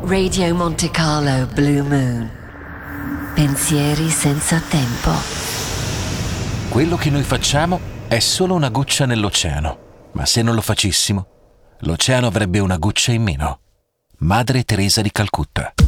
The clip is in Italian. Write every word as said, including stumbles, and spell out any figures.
Radio Monte Carlo Blue Moon. Pensieri senza tempo. Quello che noi facciamo è solo una goccia nell'oceano, ma se non lo facessimo, l'oceano avrebbe una goccia in meno. Madre Teresa di Calcutta.